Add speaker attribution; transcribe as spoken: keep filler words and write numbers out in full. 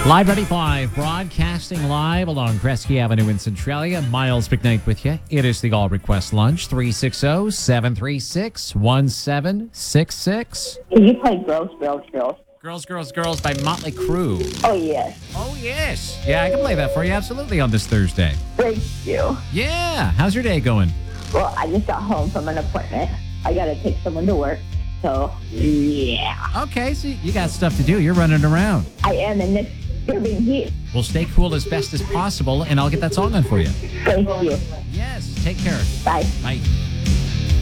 Speaker 1: Live ninety-five, broadcasting live along Kresge Avenue in Centralia. Miles McKnight with you. It is the All Request Lunch, three six zero, seven three six, one seven six six.
Speaker 2: Can you play Girls, Girls, Girls?
Speaker 1: Girls, Girls, Girls by Motley Crue.
Speaker 2: Oh, yes.
Speaker 1: Oh, yes. Yeah, I can play that for you absolutely on this Thursday.
Speaker 2: Thank you.
Speaker 1: Yeah. How's your day going?
Speaker 2: Well, I just got home from an appointment. I got to take someone to work. So, yeah.
Speaker 1: Okay, so you got stuff to do. You're running around.
Speaker 2: I am in this disturbing heat.
Speaker 1: We'll stay cool as best as possible, and I'll get that song on for you.
Speaker 2: Thank you.
Speaker 1: Yes. Take care.
Speaker 2: Bye.
Speaker 1: Bye.